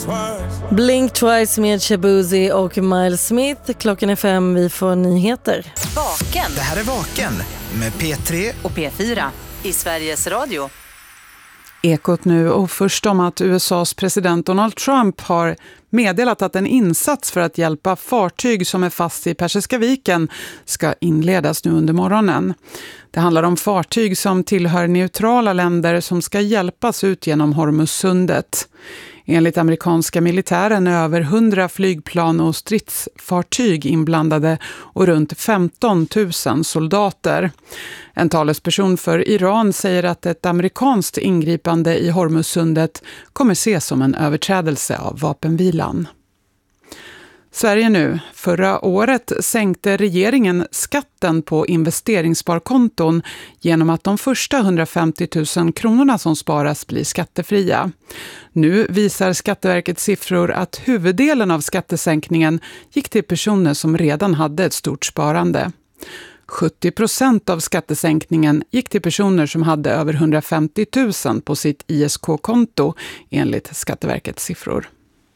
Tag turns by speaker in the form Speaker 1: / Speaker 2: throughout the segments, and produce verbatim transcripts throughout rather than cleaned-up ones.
Speaker 1: Blink Twice med Shabuzi och Miles Smith. Klockan är fem, vi får nyheter.
Speaker 2: Vaken.
Speaker 3: Det här är Vaken med P tre
Speaker 2: och P fyra i Sveriges Radio.
Speaker 4: Ekot nu, och först om att U S A:s president Donald Trump har meddelat att en insats för att hjälpa fartyg som är fast i Persiska viken ska inledas nu under morgonen. Det handlar om fartyg som tillhör neutrala länder som ska hjälpas ut genom Hormuzsundet. Enligt amerikanska militären är över hundra flygplan och stridsfartyg inblandade och runt femton tusen soldater. En talesperson för Iran säger att ett amerikanskt ingripande i Hormuzsundet kommer ses som en överträdelse av vapenvilan. Sverige nu. Förra året sänkte regeringen skatten på investeringssparkonton genom att de första hundrafemtio tusen kronorna som sparas blir skattefria. Nu visar Skatteverkets siffror att huvuddelen av skattesänkningen gick till personer som redan hade ett stort sparande. sjuttio procent av skattesänkningen gick till personer som hade över hundrafemtio tusen på sitt I S K-konto enligt Skatteverkets siffror.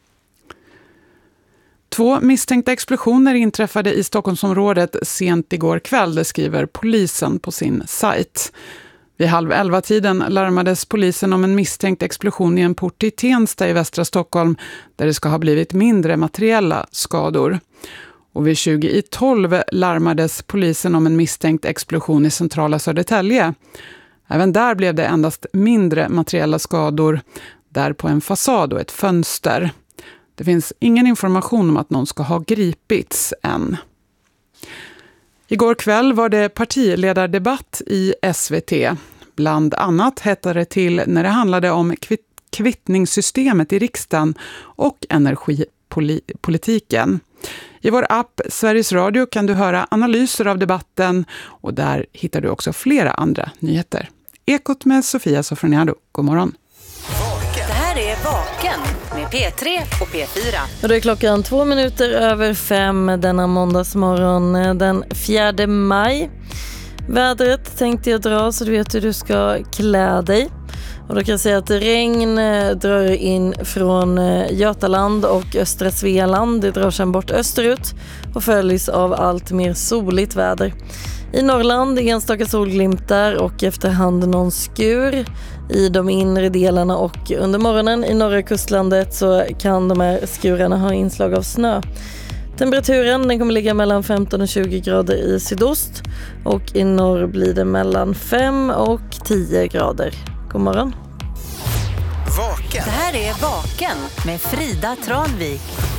Speaker 4: Två misstänkta explosioner inträffade i Stockholmsområdet sent igår kväll, det skriver polisen på sin sajt. Vid halv elva tiden larmades polisen om en misstänkt explosion i en port i Tensta i västra Stockholm där det ska ha blivit mindre materiella skador. Och vid tjugo i tolv larmades polisen om en misstänkt explosion i centrala Södertälje. Även där blev det endast mindre materiella skador, där på en fasad och ett fönster. Det finns ingen information om att någon ska ha gripits än. Igår kväll var det partiledardebatt i S V T. Bland annat hettade det till när det handlade om kvitt- kvittningssystemet i riksdagen och energipolitiken. I vår app Sveriges Radio kan du höra analyser av debatten och där hittar du också flera andra nyheter. Ekot med Sofia Sofroniado. God morgon.
Speaker 2: Det här är Vaken med P tre och P fyra.
Speaker 1: Och då är klockan två minuter över fem denna måndagsmorgon den fjärde maj. Vädret tänkte jag dra så du vet hur du ska klä dig. Och då kan jag säga att regn drar in från Götaland och östra Svealand. Det drar sedan bort österut och följs av allt mer soligt väder. I Norrland enstaka solglimtar och efterhand någon skur i de inre delarna, och under morgonen i norra kustlandet så kan de här skurarna ha inslag av snö. Temperaturen den kommer ligga mellan femton och tjugo grader i sydost, och i norr blir det mellan fem och tio grader. God morgon.
Speaker 3: Vaken.
Speaker 2: Det här är Vaken med Frida Tranvik.